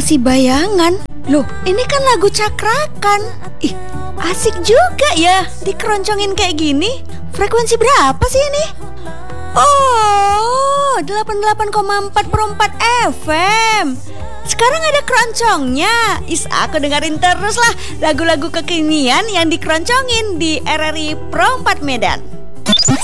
kasih bayangan. Loh, ini kan lagu cakrakan. Ih, asik juga ya dikeroncongin kayak gini. Frekuensi berapa sih ini? Oh, 88,4/4 FM. Sekarang ada keroncongnya. Aku dengerin terus lah lagu-lagu kekinian yang dikeroncongin di RRI Pro 4 Medan.